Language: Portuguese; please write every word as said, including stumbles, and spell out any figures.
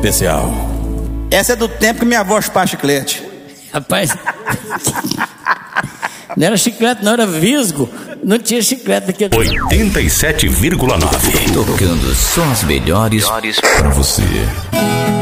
especial. Essa é do tempo que minha avó chupava chiclete. Rapaz, não era chiclete, não, era visgo. Não tinha chiclete daquele. oitenta e sete vírgula nove. Tocando só as melhores pra você.